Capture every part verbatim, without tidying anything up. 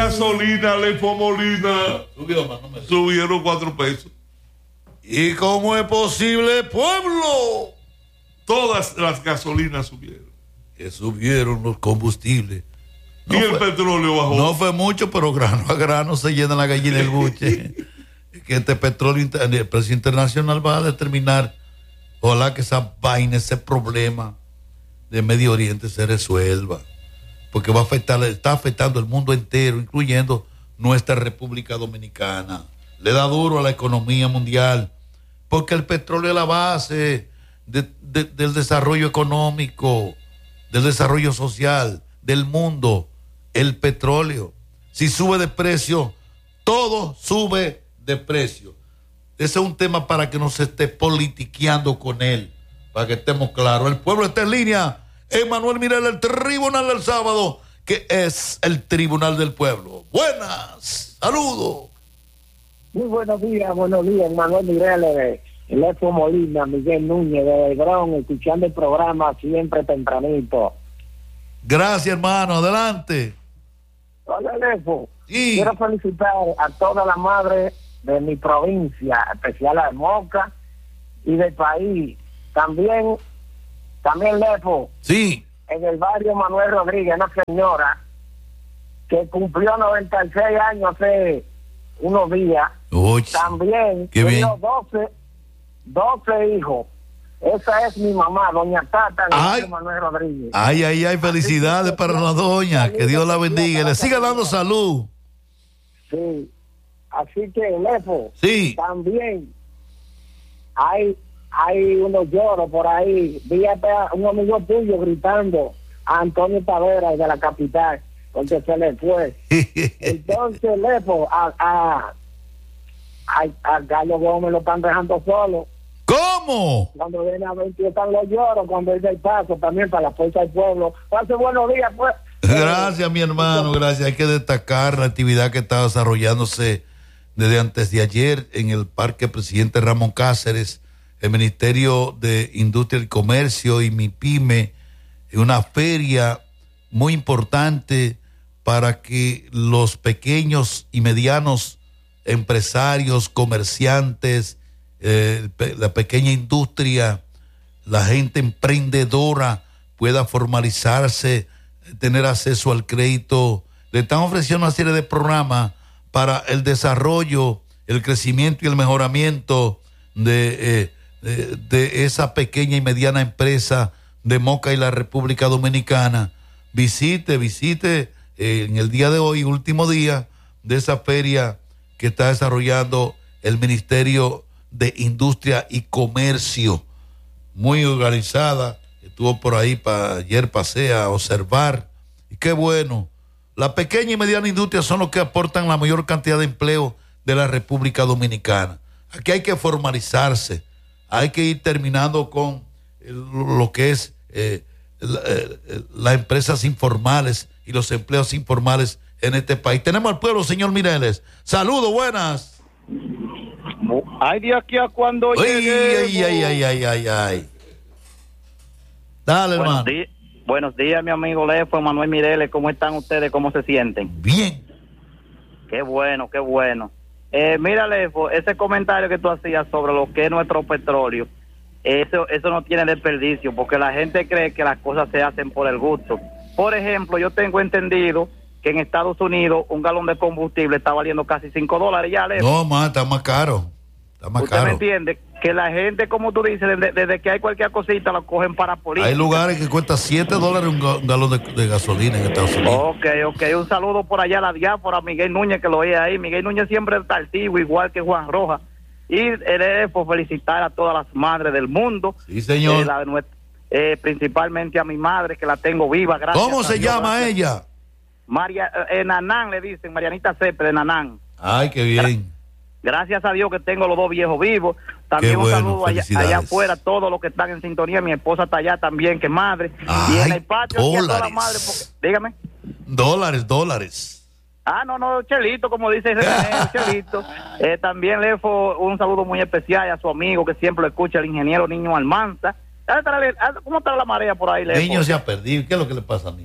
gasolina, Lefo Molina, Subió, man, no me subieron cuatro pesos. ¿Y cómo es posible, pueblo? Todas las gasolinas subieron. Que subieron los combustibles. No y el fue, petróleo bajó. No fue mucho, pero grano a grano se llena la gallina el buche. Que este petróleo, el precio internacional va a determinar, ojalá que esa vaina, ese problema de Medio Oriente se resuelva, porque va a afectar, está afectando el mundo entero, incluyendo nuestra República Dominicana. Le da duro a la economía mundial, porque el petróleo es la base de, de, del desarrollo económico, del desarrollo social, del mundo. El petróleo, si sube de precio, todo sube de precio. Ese es un tema para que no se esté politiqueando con él, para que estemos claros. El pueblo está en línea. Emanuel Mirela, el Tribunal del Sábado, que es el Tribunal del Pueblo. Buenas, saludos. Muy buenos días, buenos días, Emanuel Mirela, de Lefo Molina, Miguel Núñez, de Hebrón, escuchando el programa siempre tempranito. Gracias, hermano, adelante. Hola, Lefo. Sí. Quiero felicitar a toda la madre de mi provincia, especial a Moca y del país. También, también Lefo. Sí. En el barrio Manuel Rodríguez, una señora que cumplió noventa y seis años hace unos días. Uy, también qué bien. tengo doce, doce hijos. Esa es mi mamá, doña Tata, en el barrio Manuel Rodríguez. Ay, ay, ay, felicidades para la doña, que Dios la bendiga y le siga dando salud. Sí, así que Lefo, sí. También hay hay unos lloros por ahí. Vi a un amigo tuyo gritando a Antonio Taveras de la capital porque se le fue. Entonces Lefo, a, a, a, a Gallo Gómez lo están dejando solo. ¿Cómo? Cuando viene a ver que están los lloros, cuando él da el paso también para la fuerza del pueblo. Pase buenos días, pues. Gracias, mi hermano, gracias. Hay que destacar la actividad que está desarrollándose desde antes de ayer en el Parque Presidente Ramón Cáceres, el Ministerio de Industria y Comercio y MIPYME, una feria muy importante para que los pequeños y medianos empresarios, comerciantes, eh, la pequeña industria, la gente emprendedora pueda formalizarse, tener acceso al crédito. Le están ofreciendo una serie de programas para el desarrollo, el crecimiento y el mejoramiento de, eh, de, de esa pequeña y mediana empresa de Moca y la República Dominicana. Visite, visite eh, en el día de hoy, último día de esa feria que está desarrollando el Ministerio de Industria y Comercio, muy organizada. Estuvo por ahí, para ayer pasé a observar, y qué bueno. La pequeña y mediana industria son los que aportan la mayor cantidad de empleo de la República Dominicana. Aquí hay que formalizarse, hay que ir terminando con el, lo que es eh, la, eh, las empresas informales y los empleos informales en este país. Tenemos al pueblo, señor Mireles. Saludos, buenas. Ay, de aquí a cuando llegue. Ay, ay, ay, ay, ay, ay. Dale, buenos hermano. Días, buenos días, mi amigo Lefo, Manuel Mireles. ¿Cómo están ustedes? ¿Cómo se sienten? Bien. Qué bueno, qué bueno. Eh, mira, Lefo, ese comentario que tú hacías sobre lo que es nuestro petróleo, eso, eso no tiene desperdicio, porque la gente cree que las cosas se hacen por el gusto. Por ejemplo, yo tengo entendido que en Estados Unidos un galón de combustible está valiendo casi cinco dólares ya, Lefo. No, más, está más caro. Está más ¿Usted caro. me entiende? Que la gente, como tú dices, desde, desde que hay cualquier cosita, lo cogen para política. Hay lugares que cuesta siete dólares un, ga- un galón de, de gasolina en Estados Unidos. Ok, ok. Un saludo por allá a la diáspora, Miguel Núñez, que lo oye ahí. Miguel Núñez siempre está activo, igual que Juan Rojas. Y él por felicitar a todas las madres del mundo. Sí, señor. Eh, la de nuestra, eh, principalmente a mi madre, que la tengo viva. Gracias. ¿Cómo a se Dios, llama gracias. ella? María, eh, Nanán le dicen, Marianita Cepe de Nanán. Ay, qué bien. Gracias a Dios que tengo los dos viejos vivos. También Qué un bueno, saludo allá, felicidades. allá afuera, todos los que están en sintonía. Mi esposa está allá también, que es madre. Ay, y en el patio, aquí a toda la dólares. madre, porque- dígame. Dólares, dólares. Ah, no, no, Chelito, como dice René, Chelito. Eh, también le fue un saludo muy especial a su amigo que siempre lo escucha, el ingeniero Niño Almanza. ¿Cómo está la marea por ahí, Lefo? Niño se ha perdido. ¿Qué es lo que le pasa a niño?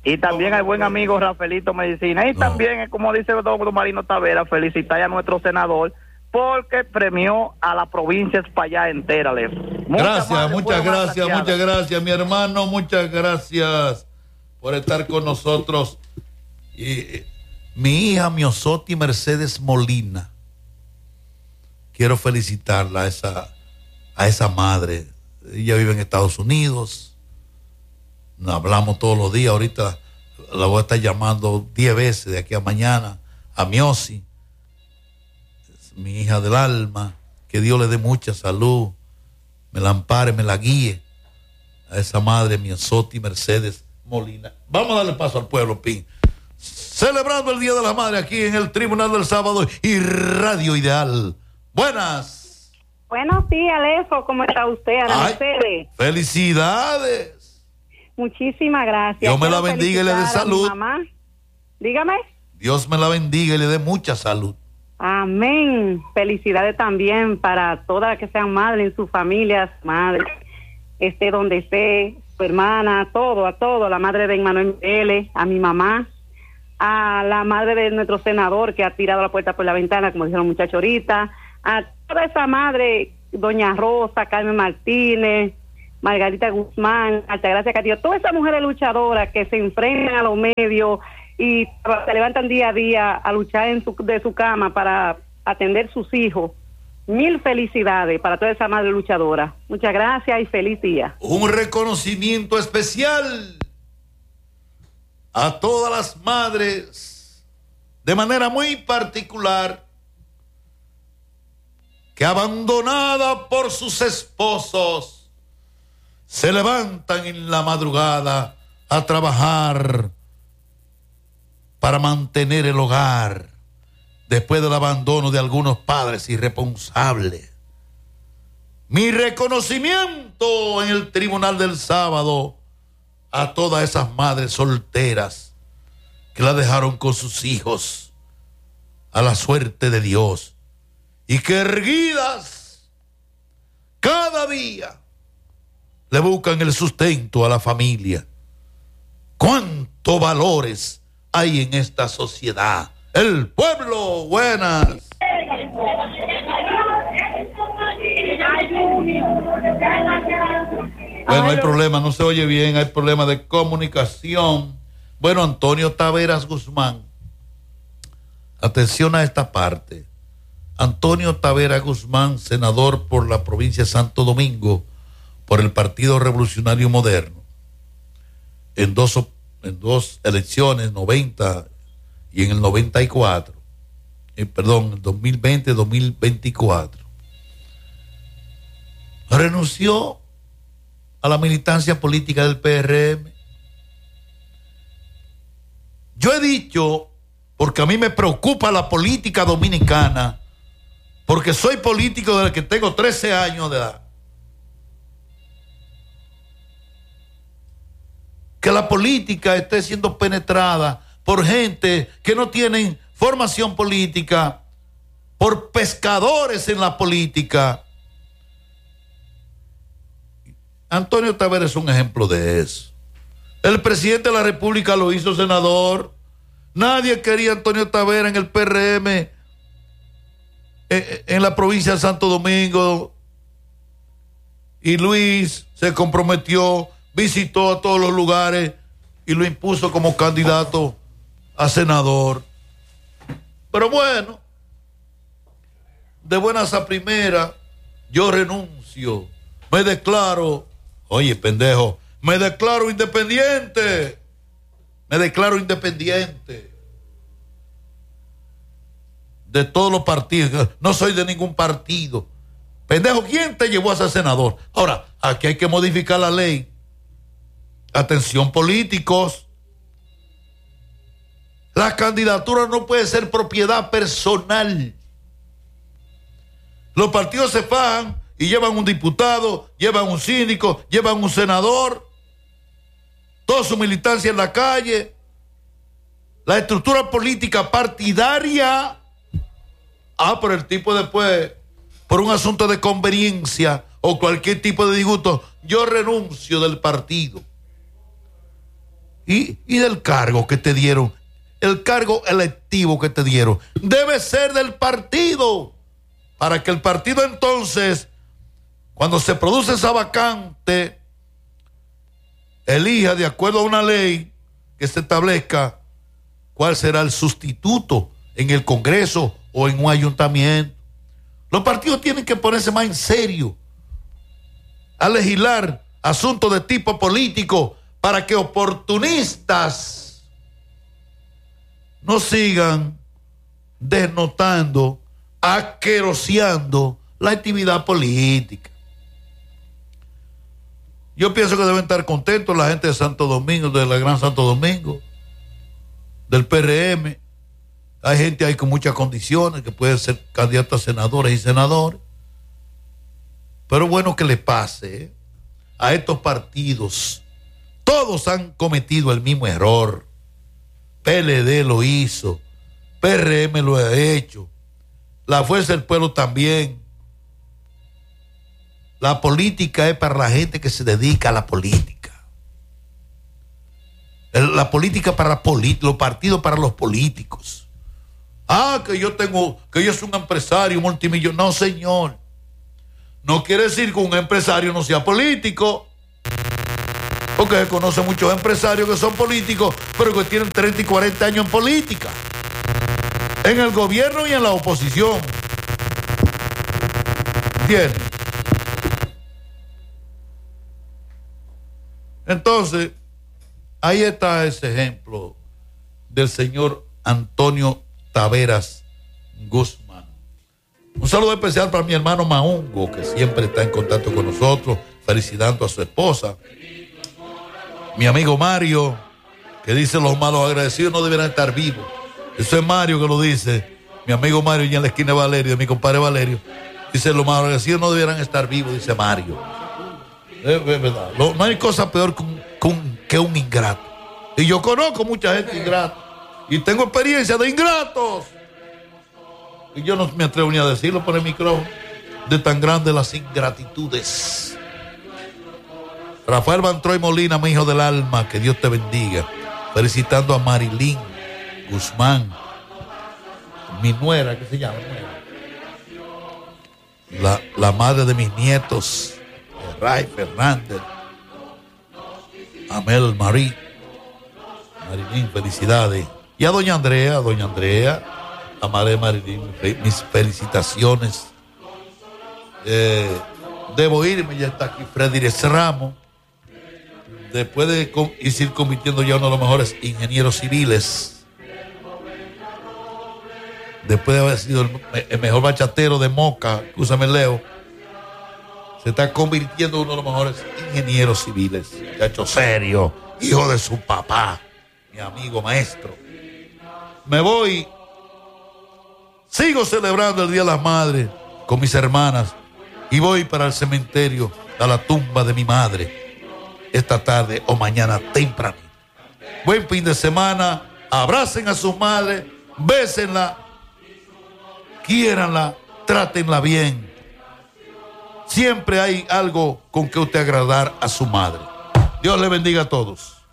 Y también al buen amigo Rafaelito Medicina. Y No. también, como dice el doctor Marino Tavera, felicitar a nuestro senador porque premió a la provincia Espaillat entera, Lefo. Gracias, muchas gracias, muchas gracias, mi hermano, muchas gracias por estar con nosotros. Y, eh, mi hija Miosoti Mercedes Molina, quiero felicitarla a esa, a esa madre. Ella vive en Estados Unidos, nos hablamos todos los días. Ahorita la voy a estar llamando diez veces de aquí a mañana a Miosi, mi hija del alma. Que Dios le dé mucha salud, me la ampare, me la guíe a esa madre Miosoti Mercedes Molina. Vamos a darle paso al pueblo, Pin. Celebrando el Día de la Madre aquí en el Tribunal del Sábado y Radio Ideal. Buenas. Buenos días, Lefo. ¿Cómo está usted, Ana Ay, Mercedes? Felicidades. Muchísimas gracias. Dios me la Quiero bendiga y le dé felicitar a mi salud. mamá. Dígame. Dios me la bendiga y le dé mucha salud. Amén. Felicidades también para todas las que sean madres en sus familias, madre, esté donde esté, su hermana, a todo, a todo, a la madre de Emmanuel L, a mi mamá, a la madre de nuestro senador que ha tirado la puerta por la ventana, como dijeron los muchachos ahorita, a toda esa madre, doña Rosa, Carmen Martínez, Margarita Guzmán, Altagracia Castillo, todas esas mujeres luchadoras que se enfrentan a los medios y se levantan día a día a luchar en su, de su cama para atender sus hijos. Mil felicidades para toda esa madre luchadora. Muchas gracias y feliz día. Un reconocimiento especial a todas las madres, de manera muy particular, que abandonadas por sus esposos, se levantan en la madrugada a trabajar para mantener el hogar después del abandono de algunos padres irresponsables. Mi reconocimiento en el Tribunal del Sábado a todas esas madres solteras que la dejaron con sus hijos a la suerte de Dios y que erguidas cada día le buscan el sustento a la familia. ¿Cuántos valores hay en esta sociedad? El pueblo, buenas. Bueno, hay problema, no se oye bien, hay problema de comunicación. Bueno, Antonio Taveras Guzmán, atención a esta parte. Antonio Taveras Guzmán, senador por la provincia de Santo Domingo, por el Partido Revolucionario Moderno, en dos, en dos elecciones, noventa y en el noventa y cuatro, eh, perdón, el dos mil veinte, dos mil veinticuatro, renunció a la militancia política del P R M. Yo he dicho, porque a mí me preocupa la política dominicana, porque soy político desde que tengo trece años de edad, que la política esté siendo penetrada por gente que no tienen formación política, por pescadores en la política. Antonio Taveras es un ejemplo de eso. El presidente de la República lo hizo senador. Nadie quería a Antonio Taveras en el P R M, en, en la provincia de Santo Domingo. Y Luis se comprometió, visitó a todos los lugares y lo impuso como candidato a senador. Pero bueno, de buenas a primeras, yo renuncio, me declaro, oye, pendejo, me declaro independiente, me declaro independiente de todos los partidos, no soy de ningún partido. Pendejo, ¿quién te llevó a ser senador? Ahora, aquí hay que modificar la ley. Atención, políticos. La candidatura no puede ser propiedad personal. Los partidos se fajan y llevan un diputado, llevan un síndico, llevan un senador, toda su militancia en la calle. La estructura política partidaria, ah, pero el tipo después, por un asunto de conveniencia o cualquier tipo de disgusto, yo renuncio del partido. y, y del cargo que te dieron, el cargo electivo que te dieron, debe ser del partido, para que el partido entonces, cuando se produce esa vacante, elija de acuerdo a una ley que se establezca cuál será el sustituto en el Congreso o en un ayuntamiento. Los partidos tienen que ponerse más en serio a legislar asuntos de tipo político para que oportunistas no sigan desnotando, asqueroseando la actividad política. Yo pienso que deben estar contentos la gente de Santo Domingo, de la Gran Santo Domingo, del P R M. Hay gente ahí con muchas condiciones que pueden ser candidatos a senadores y senadores. Pero bueno que le pase, ¿eh?, a estos partidos. Todos han cometido el mismo error. P L D lo hizo, P R M lo ha hecho, la Fuerza del Pueblo también. La política es para la gente que se dedica a la política. El, la política para polit, los partidos para los políticos. Ah, que yo tengo, que yo soy un empresario multimillonario. No, señor. No quiere decir que un empresario no sea político. Porque se conoce muchos empresarios que son políticos, pero que tienen treinta y cuarenta años en política. En el gobierno y en la oposición. ¿Entiendes? Entonces, ahí está ese ejemplo del señor Antonio Taveras Guzmán. Un saludo especial para mi hermano Maungo, que siempre está en contacto con nosotros, felicitando a su esposa. Mi amigo Mario, que dice: los malos agradecidos no deberán estar vivos. Eso es Mario que lo dice. Mi amigo Mario, y en la esquina de Valerio, mi compadre Valerio, dice: los malos agradecidos no deberán estar vivos, dice Mario. Es verdad. No hay cosa peor que un, que, un, que un ingrato. Y yo conozco mucha gente ingrata. Y tengo experiencia de ingratos. Y yo no me atrevo ni a decirlo por el micrófono, de tan grandes las ingratitudes. Rafael Bantroy Molina, mi hijo del alma, que Dios te bendiga. Felicitando a Marilyn Guzmán, mi nuera, ¿qué se llama? La, la madre de mis nietos, Ray Fernández, Amel Marí, Marilyn, felicidades. Y a doña Andrea, a doña Andrea, la madre de Marilyn, mis felicitaciones. Eh, debo irme, ya está aquí Freddy Ramos. Después de ir convirtiendo ya uno de los mejores ingenieros civiles, después de haber sido el, el mejor bachatero de Moca, escúchame Leo, se está convirtiendo en uno de los mejores ingenieros civiles. Muchacho serio, hijo de su papá, mi amigo maestro. Me voy, sigo celebrando el Día de las Madres con mis hermanas y voy para el cementerio, a la tumba de mi madre, esta tarde o mañana temprano. Buen fin de semana, abracen a sus madres, bésenla, quiéranla, trátenla bien. Siempre hay algo con que usted agradar a su madre. Dios le bendiga a todos.